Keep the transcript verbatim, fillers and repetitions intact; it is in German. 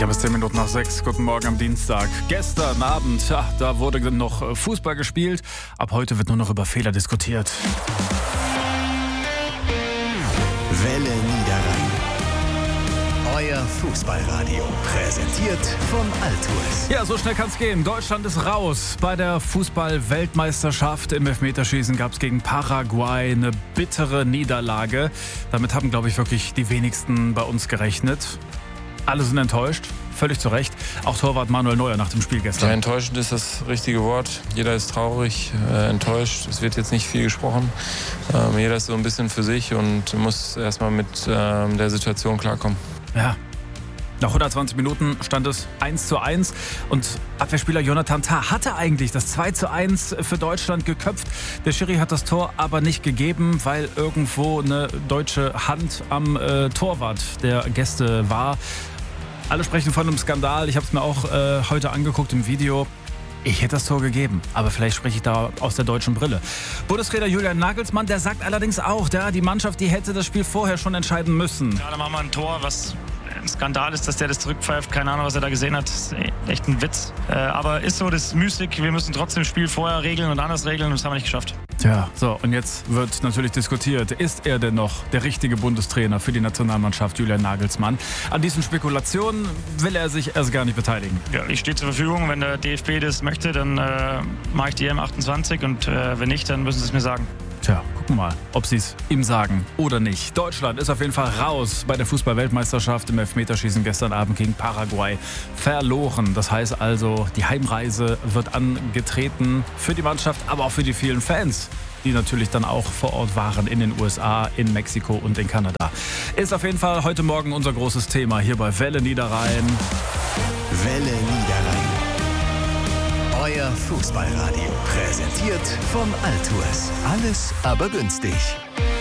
Ich habe es zehn Minuten nach sechs. Guten Morgen am Dienstag. Gestern Abend, ja, da wurde noch Fußball gespielt. Ab heute wird nur noch über Fehler diskutiert. Welle Niederrhein. Euer Fußballradio. Präsentiert von Altues. Ja, so schnell kann es gehen. Deutschland ist raus. Bei der Fußball-Weltmeisterschaft im Elfmeterschießen gab es gegen Paraguay eine bittere Niederlage. Damit haben, glaube ich, wirklich die wenigsten bei uns gerechnet. Alle sind enttäuscht, völlig zu Recht. Auch Torwart Manuel Neuer nach dem Spiel gestern. Ja, enttäuschend ist das richtige Wort. Jeder ist traurig, äh, enttäuscht. Es wird jetzt nicht viel gesprochen. Ähm, jeder ist so ein bisschen für sich und muss erstmal mit ähm, der Situation klarkommen. Ja. Nach hundertzwanzig Minuten stand es eins zu eins und Abwehrspieler Jonathan Tah hatte eigentlich das zwei zu eins für Deutschland geköpft. Der Schiri hat das Tor aber nicht gegeben, weil irgendwo eine deutsche Hand am äh, Torwart der Gäste war. Alle sprechen von einem Skandal. Ich habe es mir auch äh, heute angeguckt im Video. Ich hätte das Tor gegeben, aber vielleicht spreche ich da aus der deutschen Brille. Bundestrainer Julian Nagelsmann, der sagt allerdings auch, der, die Mannschaft, die hätte das Spiel vorher schon entscheiden müssen. Ja, da machen wir ein Tor, was ein Skandal ist, dass der das zurückpfeift. Keine Ahnung, was er da gesehen hat. Das ist echt ein Witz. Äh, aber ist so, das ist müßig. Wir müssen trotzdem das Spiel vorher regeln und anders regeln und das haben wir nicht geschafft. Tja, so, und jetzt wird natürlich diskutiert, ist er denn noch der richtige Bundestrainer für die Nationalmannschaft, Julian Nagelsmann? An diesen Spekulationen will er sich erst gar nicht beteiligen. Ja, ich stehe zur Verfügung. Wenn der D F B das möchte, dann äh, mache ich die E M achtundzwanzig und äh, wenn nicht, dann müssen sie es mir sagen. Tja, gucken wir mal, ob sie es ihm sagen oder nicht. Deutschland ist auf jeden Fall raus bei der Fußball-Weltmeisterschaft im Elfmeterschießen gestern Abend gegen Paraguay. Verloren. Das heißt also, die Heimreise wird angetreten für die Mannschaft, aber auch für die vielen Fans, die natürlich dann auch vor Ort waren in den U S A, in Mexiko und in Kanada. Ist auf jeden Fall heute Morgen unser großes Thema hier bei Welle Niederrhein. Welle Niederrhein. Euer Fußballradio. Präsentiert von Altues. Alles aber günstig.